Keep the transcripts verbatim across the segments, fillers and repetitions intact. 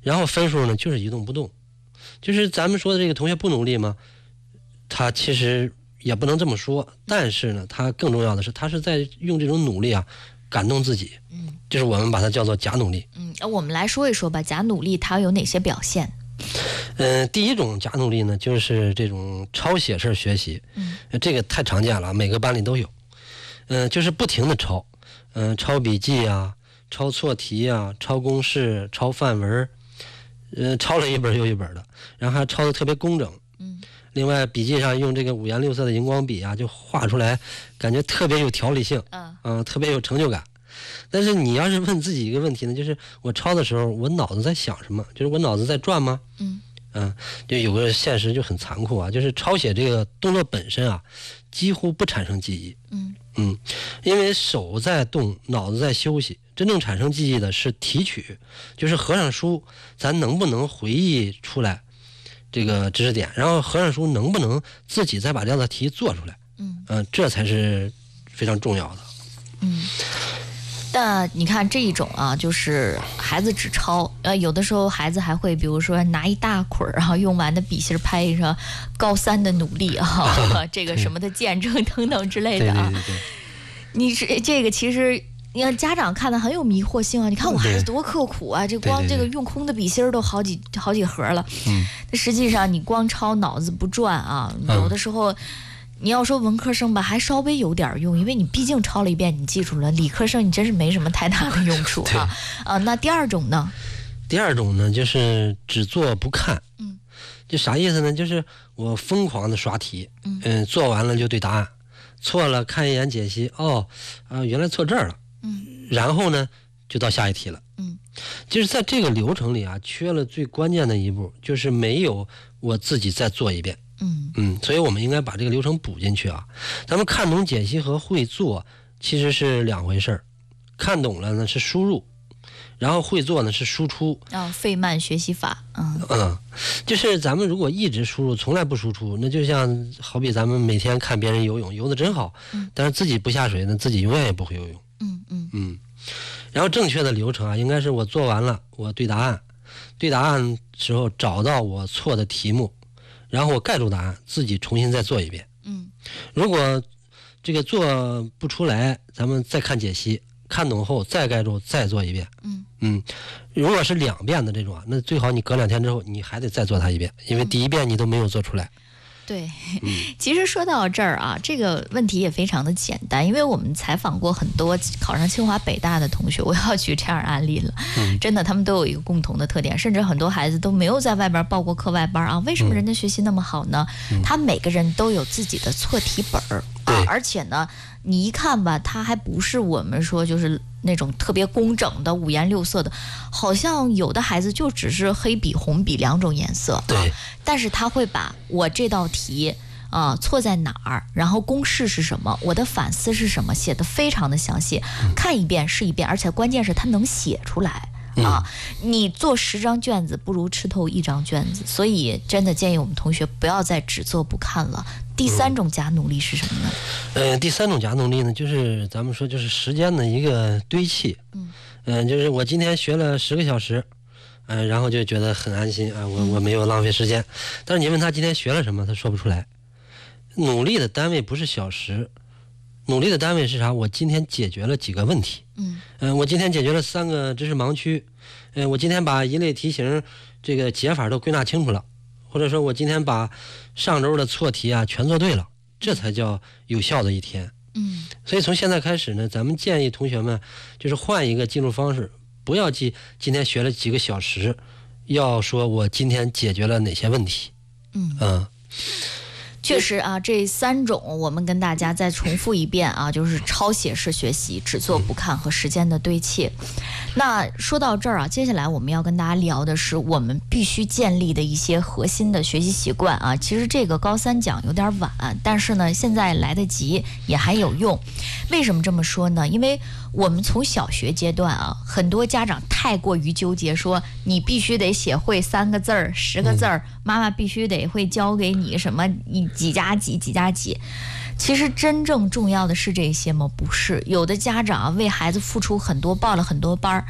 然后分数呢就是一动不动。就是咱们说的这个同学不努力吗？他其实也不能这么说，但是呢，他更重要的是，他是在用这种努力啊，感动自己。嗯，就是我们把它叫做假努力。 嗯，我们来说一说吧，假努力它有哪些表现？ 嗯、呃，第一种假努力呢，就是这种抄写式学习。嗯，这个太常见了，每个班里都有。嗯、呃，就是不停的抄，嗯、呃，抄笔记啊，抄错题啊，抄公式，抄范文。呃，抄了一本又一本的，然后还抄的特别工整。嗯，另外笔记上用这个五颜六色的荧光笔啊，就画出来，感觉特别有条理性。嗯、呃，特别有成就感。但是你要是问自己一个问题呢，就是我抄的时候，我脑子在想什么？就是我脑子在转吗？嗯嗯、呃，就有个现实就很残酷啊，就是抄写这个动作本身啊，几乎不产生记忆。嗯嗯，因为手在动，脑子在休息。真正产生记忆的是提取，就是合上书，咱能不能回忆出来这个知识点，然后合上书能不能自己再把这样的题做出来，嗯、呃，这才是非常重要的。 嗯，但你看这一种啊，就是孩子只抄，呃，有的时候孩子还会，比如说拿一大捆儿，然后用完的笔芯拍上高三的努力啊，这个什么的见证等等之类的啊。 对对对对，你是这个其实。你看家长看的很有迷惑性啊！你看我孩子多刻苦啊，这光这个用空的笔芯都好几好几盒了。嗯，实际上你光抄脑子不转啊，有的时候你要说文科生吧，还稍微有点用，因为你毕竟抄了一遍，你记住了。理科生你真是没什么太大的用处啊。啊，那第二种呢？ 第二种呢，就是只做不看。嗯，就啥意思呢？就是我疯狂的刷题，嗯、呃，做完了就对答案，错了看一眼解析，哦，啊、呃，原来错这儿了。嗯，然后呢，就到下一题了。嗯，就是在这个流程里啊，缺了最关键的一步，就是没有我自己再做一遍。嗯嗯，所以我们应该把这个流程补进去啊。咱们看懂解析和会做其实是两回事儿，看懂了呢是输入，然后会做呢是输出。 哦，费曼学习法。嗯嗯，就是咱们如果一直输入，从来不输出，那就像好比咱们每天看别人游泳，游得真好，嗯、但是自己不下水呢，自己永远也不会游泳。嗯嗯嗯，然后正确的流程啊，应该是我做完了，我对答案，对答案时候找到我错的题目，然后我盖住答案，自己重新再做一遍。嗯，如果这个做不出来，咱们再看解析，看懂后再盖住，再做一遍。嗯嗯，如果是两遍的这种啊，那最好你隔两天之后，你还得再做它一遍，因为第一遍你都没有做出来。 对，其实说到这儿啊，这个问题也非常的简单，因为我们采访过很多考上清华北大的同学，我要举这样案例了。嗯，真的，他们都有一个共同的特点，甚至很多孩子都没有在外边报过课外班啊。为什么人家学习那么好呢？嗯、他每个人都有自己的错题本儿啊，而且呢，你一看吧，他还不是我们说就是那种特别工整的五颜六色的，好像有的孩子就只是黑笔红笔两种颜色。 对，啊、 但是他会把我这道题啊、呃、错在哪儿，然后公式是什么，我的反思是什么，写得非常的详细，嗯、看一遍是一遍，而且关键是他能写出来。啊，你做十张卷子不如吃透一张卷子，所以真的建议我们同学不要再只做不看了。第三种假努力是什么呢？ 呃，第三种假努力呢，就是咱们说就是时间的一个堆砌。嗯，呃、就是我今天学了十个小时，嗯、呃，然后就觉得很安心啊，我我没有浪费时间。但是你问他今天学了什么，他说不出来。努力的单位不是小时。努力的单位是啥？我今天解决了几个问题。嗯，呃、我今天解决了三个知识盲区。嗯、呃，我今天把一类题型这个解法都归纳清楚了，或者说我今天把上周的错题啊全做对了，这才叫有效的一天。嗯，所以从现在开始呢，咱们建议同学们就是换一个记录方式，不要记今天学了几个小时，要说我今天解决了哪些问题。嗯嗯。 确实啊，这三种我们跟大家再重复一遍啊，就是抄写式学习、只做不看和时间的堆砌。那说到这儿啊，接下来我们要跟大家聊的是我们必须建立的一些核心的学习习惯啊。其实这个高三讲有点晚，但是呢，现在来得及，也还有用。为什么这么说呢？因为我们从小学阶段啊，很多家长太过于纠结，说你必须得写会三个字儿、十个字儿，妈妈必须得会教给你什么一几加几几加几。其实真正重要的是这些吗？不是。有的家长为孩子付出很多，报了很多班儿，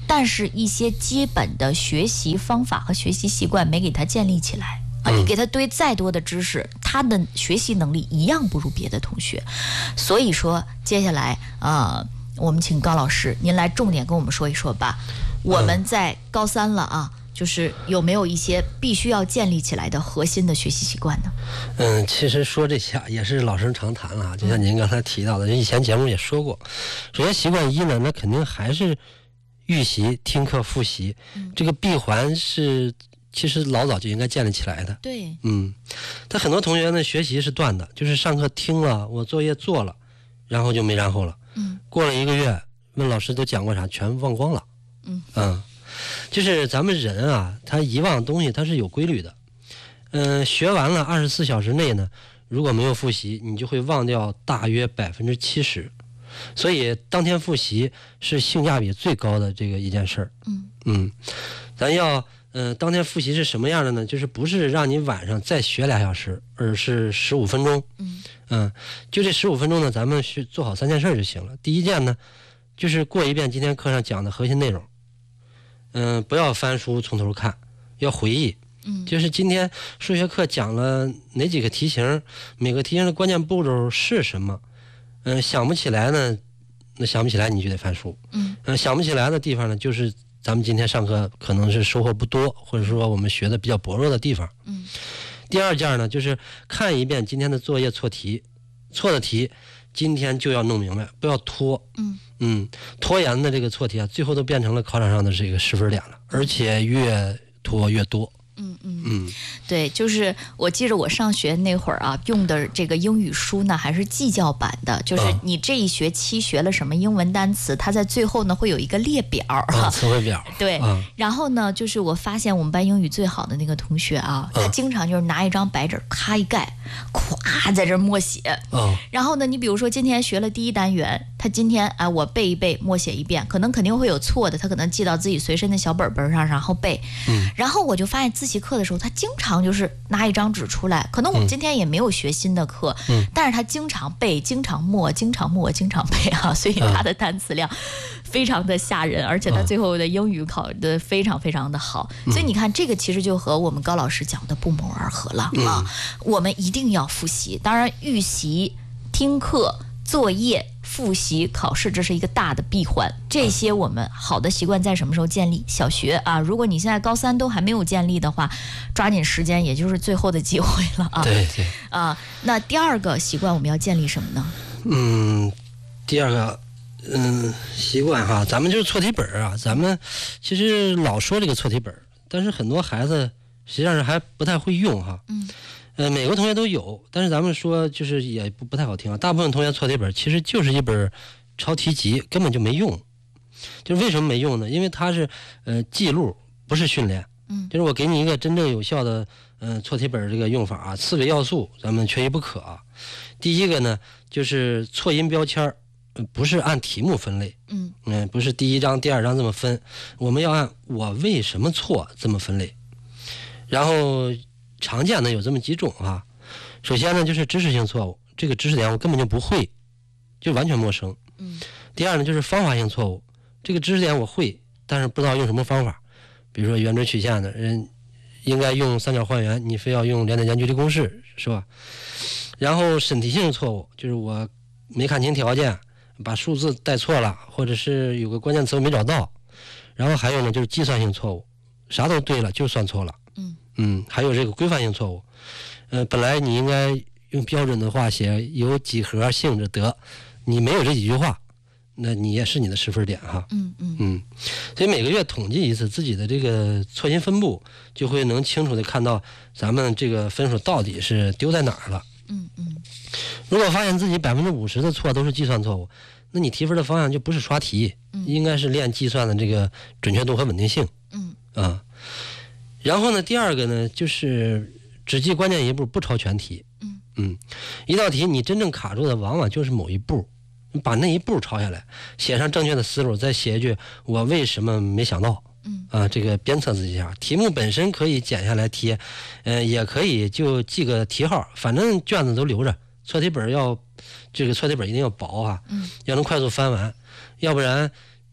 但是一些基本的学习方法和学习习惯没给他建立起来。啊，你给他堆再多的知识，他的学习能力一样不如别的同学。所以说，接下来啊、呃，我们请高老师您来重点跟我们说一说吧。我们在高三了啊，就是有没有一些必须要建立起来的核心的学习习惯呢？ 嗯，其实说这些也是老生常谈了啊，就像您刚才提到的，以前节目也说过。首先，习惯一呢，那肯定还是预习、听课、复习，嗯、这个闭环是。其实老早就应该建立起来的。 对， 嗯，但很多同学呢，学习是断的，就是上课听了，我作业做了，然后就没然后了。嗯，过了一个月，问老师都讲过啥，全忘光了。嗯嗯，就是咱们人啊，他遗忘东西他是有规律的。嗯、呃，学完了二十四小时内呢，如果没有复习，你就会忘掉大约百分之七十。所以当天复习是性价比最高的这个一件事儿。嗯嗯，咱要。嗯、呃，当天复习是什么样的呢？就是不是让你晚上再学俩小时，而是十五分钟。嗯嗯，就这十五分钟呢，咱们去做好三件事就行了。第一件呢，就是过一遍今天课上讲的核心内容。嗯、呃，不要翻书从头看，要回忆。嗯，就是今天数学课讲了哪几个题型，每个题型的关键步骤是什么。嗯、呃，想不起来呢，那想不起来你就得翻书。嗯，呃，想不起来的地方呢，就是。咱们今天上课可能是收获不多，或者说我们学的比较薄弱的地方。嗯。第二件呢，就是看一遍今天的作业错题，错的题今天就要弄明白，不要拖。嗯嗯，拖延的这个错题啊，最后都变成了考场上的这个失分点了，而且越拖越多。嗯嗯嗯， 对，就是我记着我上学那会儿啊，用的这个英语书呢还是记教版的，就是你这一学期学了什么英文单词，它在最后呢会有一个列表啊，词汇表。 对，啊、然后呢，就是我发现我们班英语最好的那个同学啊，他经常就是拿一张白纸咔一盖，咵在这默写。啊，然后呢，你比如说今天学了第一单元，他今天啊我背一背，默写一遍，可能肯定会有错的，他可能记到自己随身的小本本上，然后背。嗯，然后我就发现自习课的时候，他经常就是拿一张纸出来，可能我们今天也没有学新的课，嗯，但是他经常背，经常默，经常默，经常背啊，所以他的单词量非常的吓人，而且他最后的英语考得非常非常的好，所以你看这个其实就和我们高老师讲的不谋而合了啊。我们一定要复习，当然预习、听课、作业、复习、考试，这是一个大的闭环。这些我们好的习惯在什么时候建立？小学啊，如果你现在高三都还没有建立的话，抓紧时间，也就是最后的机会了啊。 对对啊，那第二个习惯我们要建立什么呢？ 嗯，第二个嗯习惯哈，咱们就是错题本啊。咱们其实老说这个错题本，但是很多孩子实际上是还不太会用哈。嗯。呃，每个同学都有，但是咱们说就是也不不太好听啊。大部分同学错题本其实就是一本抄题集，根本就没用。就是为什么没用呢？因为它是呃记录，不是训练。嗯，就是我给你一个真正有效的呃错题本这个用法啊，四个要素咱们缺一不可啊。第一个呢，就是错音标签儿，不是按题目分类。嗯嗯、呃，不是第一章、第二章这么分，我们要按我为什么错这么分类，然后。常见的有这么几种啊，首先呢就是知识性错误，这个知识点我根本就不会，就完全陌生。嗯。第二呢就是方法性错误，这个知识点我会，但是不知道用什么方法，比如说圆锥曲线的人应该用三角还原，你非要用两点间距离公式，是吧？然后审题性错误，就是我没看清条件，把数字带错了，或者是有个关键词我没找到。然后还有呢就是计算性错误，啥都对了就算错了。嗯。嗯，还有这个规范性错误，呃，本来你应该用标准的话写有几何性质得，你没有这几句话，那你也是你的失分点哈。嗯嗯嗯，所以每个月统计一次自己的这个错音分布，就会能清楚的看到咱们这个分数到底是丢在哪儿了。嗯嗯，如果发现自己百分之五十的错都是计算错误，那你提分的方向就不是刷题，嗯、应该是练计算的这个准确度和稳定性。嗯啊。然后呢，第二个呢，就是只记关键一步，不抄全题。嗯嗯，一道题你真正卡住的，往往就是某一步，你把那一步抄下来，写上正确的思路，再写一句我为什么没想到。嗯啊，这个鞭策自己一下。题目本身可以剪下来贴，嗯、呃，也可以就记个题号，反正卷子都留着。错题本要这个错题本一定要薄啊，嗯，要能快速翻完，要不然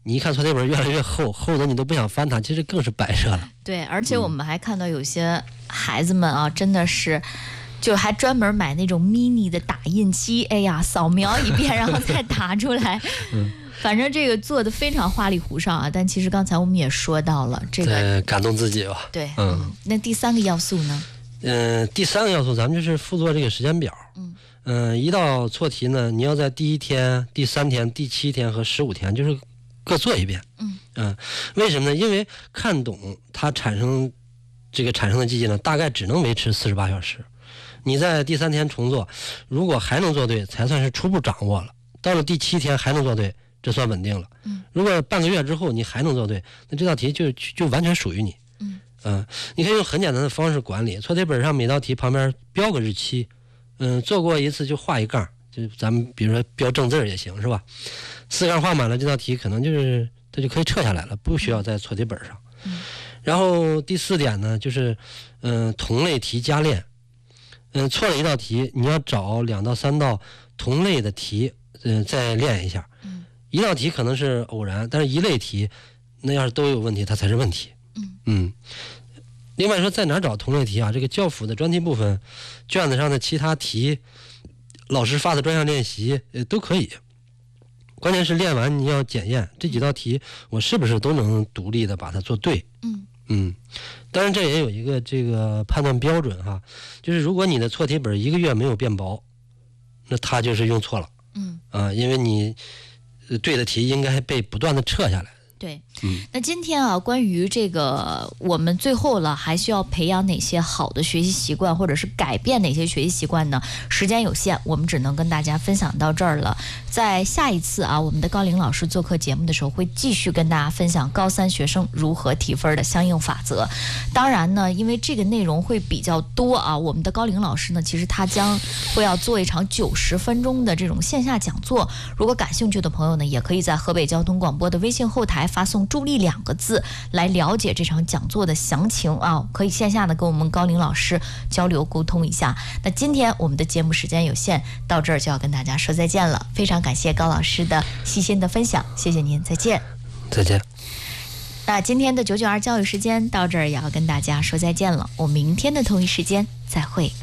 你一看错题本越来越厚，厚的你都不想翻它，其实更是摆设了。 对，而且我们还看到有些孩子们啊，真的是。就还专门买那种 mini 的打印机，哎呀，扫描一遍然后再打出来。嗯，反正这个做的非常花里胡哨啊。但其实刚才我们也说到了，这个感动自己吧。 对，嗯。那第三个要素呢？ 嗯、呃，第三个要素咱们就是附做这个时间表。嗯嗯、呃，一道错题呢，你要在第一天、第三天、第七天和十五天，就是各做一遍。嗯嗯、呃，为什么呢？因为看懂它产生这个产生的记忆呢，大概只能维持四十八小时。你在第三天重做，如果还能做对，才算是初步掌握了。到了第七天还能做对，这算稳定了。嗯，如果半个月之后你还能做对，那这道题就就完全属于你。嗯，呃，你可以用很简单的方式管理，错题本上每道题旁边标个日期，嗯、呃，做过一次就画一杠，就咱们比如说标正字也行，是吧？四杠画满了，这道题可能就是它就可以撤下来了，不需要在错题本上。嗯，然后第四点呢，就是嗯、呃，同类题加练。嗯，错了一道题，你要找两到三道同类的题，嗯、呃，再练一下。嗯，一道题可能是偶然，但是一类题，那要是都有问题，它才是问题。嗯嗯。另外说，在哪找同类题啊？这个教辅的专题部分，卷子上的其他题，老师发的专项练习，呃，都可以。关键是练完你要检验这几道题，我是不是都能独立的把它做对。嗯。嗯，当然这也有一个这个判断标准哈，就是如果你的错题本一个月没有变薄，那它就是用错了。嗯啊，因为你对的题应该被不断的撤下来。 对，嗯，那今天啊，关于这个我们最后了还需要培养哪些好的学习习惯，或者是改变哪些学习习惯呢？时间有限，我们只能跟大家分享到这儿了。在下一次啊，我们的高龄老师做客节目的时候，会继续跟大家分享高三学生如何提分的相应法则。当然呢，因为这个内容会比较多啊，我们的高龄老师呢，其实他将会要做一场九十分钟的这种线下讲座。如果感兴趣的朋友呢，也可以在河北交通广播的微信后台发送助力两个字来了解这场讲座的详情啊，可以线下的跟我们高龄老师交流沟通一下。那今天我们的节目时间有限，到这儿就要跟大家说再见了，非常感谢高老师的细心的分享，谢谢您，再见。 再见。 那今天的九九二教育时间到这儿也要跟大家说再见了，我们明天的同一时间再会。